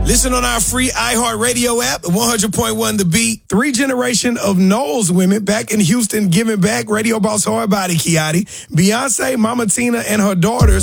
Listen on our free iHeartRadio app, 100.1 The Beat. 3 generation of Knowles women back in Houston giving back. Radio boss Hardbody Kiati, Beyonce, Mama Tina, and her daughters